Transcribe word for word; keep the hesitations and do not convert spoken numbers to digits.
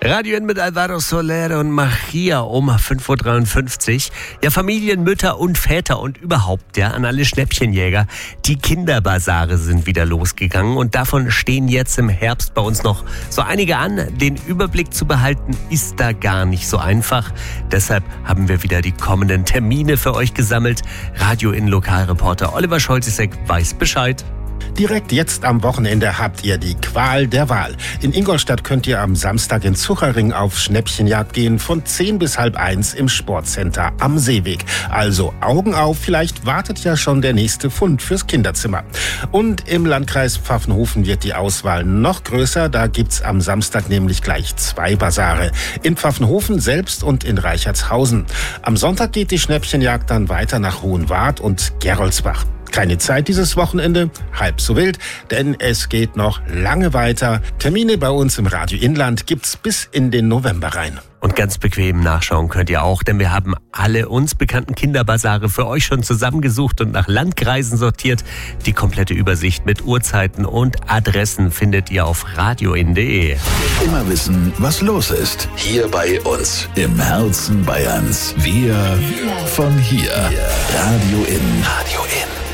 Radio Inn mit Alvaro Soler und Maria um fünf Uhr dreiundfünfzig. Ja, Familien, Mütter und Väter und überhaupt, ja, an alle Schnäppchenjäger. Die Kinderbasare sind wieder losgegangen und davon stehen jetzt im Herbst bei uns noch so einige an. Den Überblick zu behalten ist da gar nicht so einfach. Deshalb haben wir wieder die kommenden Termine für euch gesammelt. Radio Inn Lokalreporter Oliver Scholzisek weiß Bescheid. Direkt jetzt am Wochenende habt ihr die Qual der Wahl. In Ingolstadt könnt ihr am Samstag in Zuchering auf Schnäppchenjagd gehen, von zehn bis halb eins im Sportcenter am Seeweg. Also Augen auf, vielleicht wartet ja schon der nächste Fund fürs Kinderzimmer. Und im Landkreis Pfaffenhofen wird die Auswahl noch größer. Da gibt's am Samstag nämlich gleich zwei Basare. In Pfaffenhofen selbst und in Reichertshausen. Am Sonntag geht die Schnäppchenjagd dann weiter nach Hohenwart und Geroldsbach. Keine Zeit dieses Wochenende, halb so wild, denn es geht noch lange weiter. Termine bei uns im Radio Inland gibt's bis in den November rein. Und ganz bequem nachschauen könnt ihr auch, denn wir haben alle uns bekannten Kinderbasare für euch schon zusammengesucht und nach Landkreisen sortiert. Die komplette Übersicht mit Uhrzeiten und Adressen findet ihr auf radioin punkt de. Immer wissen, was los ist. Hier bei uns im Herzen Bayerns. Wir von hier. Radio Inn. Radio Inn.